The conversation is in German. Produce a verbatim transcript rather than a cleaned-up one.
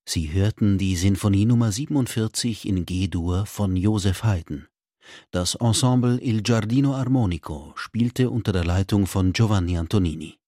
Sie hörten die Sinfonie Nummer siebenundvierzig in G-Dur von Joseph Haydn. Das Ensemble Il Giardino Armonico spielte unter der Leitung von Giovanni Antonini.